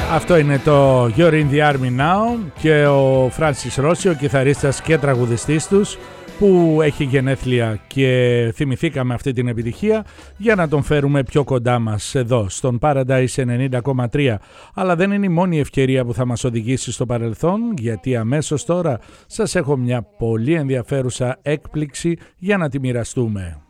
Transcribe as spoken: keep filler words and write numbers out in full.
Αυτό είναι το You're in the Army Now και ο Francis Rossi, ο κιθαρίστας και τραγουδιστής τους, που έχει γενέθλια και θυμηθήκαμε αυτή την επιτυχία για να τον φέρουμε πιο κοντά μας εδώ στον Paradise ενενήντα κόμμα τρία. Αλλά δεν είναι η μόνη ευκαιρία που θα μας οδηγήσει στο παρελθόν, γιατί αμέσως τώρα σας έχω μια πολύ ενδιαφέρουσα έκπληξη για να τη μοιραστούμε.